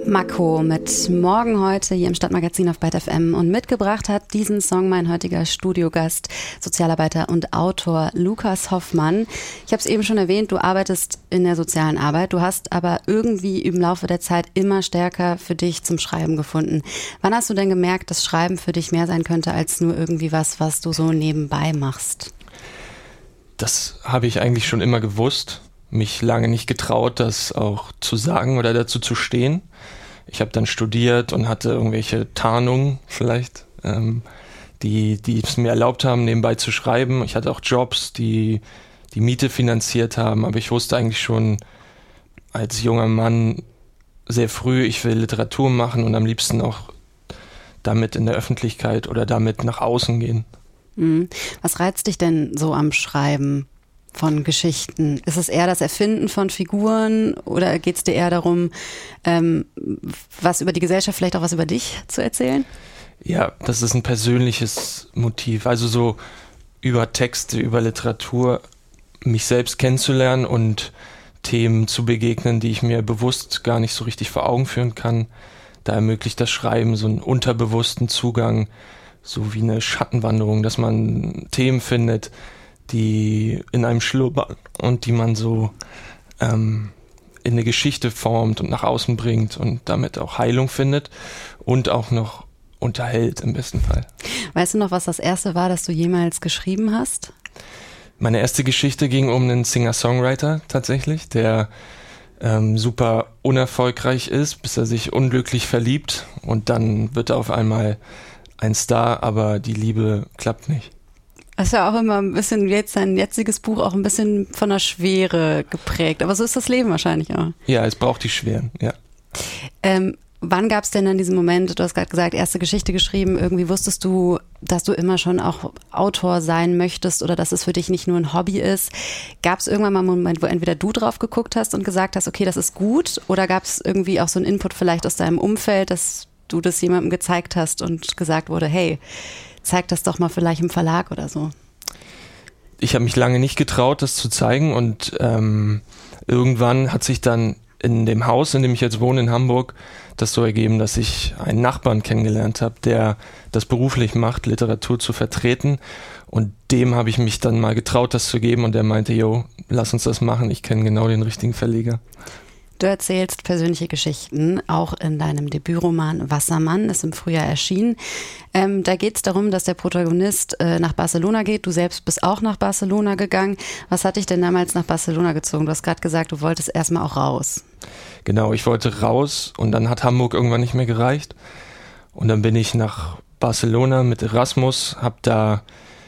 Mako mit Morgen heute hier im Stadtmagazin auf Byte FM und mitgebracht hat diesen Song mein heutiger Studiogast, Sozialarbeiter und Autor Lukas Hoffmann. Ich habe es eben schon erwähnt, du arbeitest in der sozialen Arbeit, du hast aber irgendwie im Laufe der Zeit immer stärker für dich zum Schreiben gefunden. Wann hast du denn gemerkt, dass Schreiben für dich mehr sein könnte als nur irgendwie was du so nebenbei machst? Das habe ich eigentlich schon immer gewusst, mich lange nicht getraut, das auch zu sagen oder dazu zu stehen. Ich habe dann studiert und hatte irgendwelche Tarnungen vielleicht, die es mir erlaubt haben, nebenbei zu schreiben. Ich hatte auch Jobs, die die Miete finanziert haben, aber ich wusste eigentlich schon als junger Mann sehr früh, ich will Literatur machen und am liebsten auch damit in der Öffentlichkeit oder damit nach außen gehen. Was reizt dich denn so am Schreiben von Geschichten? Ist es eher das Erfinden von Figuren oder geht es dir eher darum, was über die Gesellschaft, vielleicht auch was über dich zu erzählen? Ja, das ist ein persönliches Motiv. Also so über Texte, über Literatur, mich selbst kennenzulernen und Themen zu begegnen, die ich mir bewusst gar nicht so richtig vor Augen führen kann. Da ermöglicht das Schreiben so einen unterbewussten Zugang, so wie eine Schattenwanderung, dass man Themen findet, die in einem schlummern und die man so in eine Geschichte formt und nach außen bringt und damit auch Heilung findet und auch noch unterhält im besten Fall. Weißt du noch, was das erste war, das du jemals geschrieben hast? Meine erste Geschichte ging um einen Singer-Songwriter tatsächlich, der super unerfolgreich ist, bis er sich unglücklich verliebt und dann wird er auf einmal ein Star, aber die Liebe klappt nicht. Das ist ja auch immer ein bisschen, jetzt sein jetziges Buch auch ein bisschen von der Schwere geprägt. Aber so ist das Leben wahrscheinlich auch. Ja, es braucht die Schweren, ja. Wann gab es denn dann diesen Moment, du hast gerade gesagt, erste Geschichte geschrieben, irgendwie wusstest du, dass du immer schon auch Autor sein möchtest oder dass es für dich nicht nur ein Hobby ist? Gab es irgendwann mal einen Moment, wo entweder du drauf geguckt hast und gesagt hast, okay, das ist gut, oder gab es irgendwie auch so einen Input vielleicht aus deinem Umfeld, dass du das jemandem gezeigt hast und gesagt wurde, hey, zeig das doch mal vielleicht im Verlag oder so? Ich habe mich lange nicht getraut, das zu zeigen und irgendwann hat sich dann in dem Haus, in dem ich jetzt wohne in Hamburg, das so ergeben, dass ich einen Nachbarn kennengelernt habe, der das beruflich macht, Literatur zu vertreten, und dem habe ich mich dann mal getraut, das zu geben und der meinte, jo, lass uns das machen, ich kenne genau den richtigen Verleger. Du erzählst persönliche Geschichten, auch in deinem Debütroman Wassermann, ist im Frühjahr erschienen. Da geht es darum, dass der Protagonist nach Barcelona geht. Du selbst bist auch nach Barcelona gegangen. Was hat dich denn damals nach Barcelona gezogen? Du hast gerade gesagt, du wolltest erstmal auch raus. Genau, ich wollte raus und dann hat Hamburg irgendwann nicht mehr gereicht. Und dann bin ich nach Barcelona mit Erasmus, bin da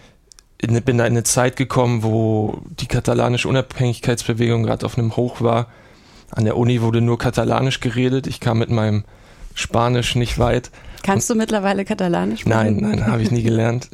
in eine Zeit gekommen, wo die katalanische Unabhängigkeitsbewegung gerade auf einem Hoch war. An der Uni wurde nur Katalanisch geredet. Ich kam mit meinem Spanisch nicht weit. Kannst du mittlerweile Katalanisch sprechen? Nein, habe ich nie gelernt.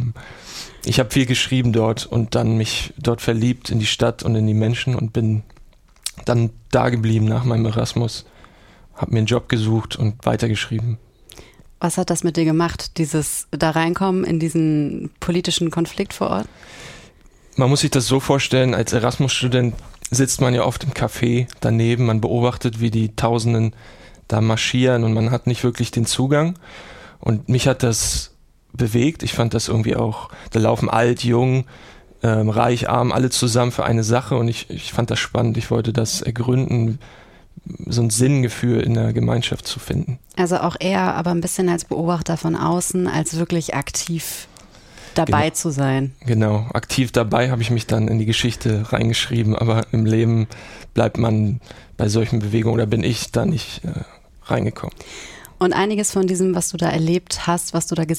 Ich habe viel geschrieben dort und dann mich dort verliebt in die Stadt und in die Menschen und bin dann da geblieben nach meinem Erasmus. Habe mir einen Job gesucht und weitergeschrieben. Was hat das mit dir gemacht, dieses da reinkommen in diesen politischen Konflikt vor Ort? Man muss sich das so vorstellen, als Erasmus-Student sitzt man ja oft im Café daneben, man beobachtet, wie die Tausenden da marschieren und man hat nicht wirklich den Zugang. Und mich hat das bewegt. Ich fand das irgendwie auch, da laufen alt, jung, reich, arm, alle zusammen für eine Sache und ich fand das spannend. Ich wollte das ergründen, so ein Sinngefühl in der Gemeinschaft zu finden. Also auch eher aber ein bisschen als Beobachter von außen, als wirklich aktiv dabei zu sein. Genau, aktiv dabei habe ich mich dann in die Geschichte reingeschrieben, aber im Leben bleibt man bei solchen Bewegungen oder bin ich da nicht reingekommen. Und einiges von diesem, was du da erlebt hast, was du da gesehen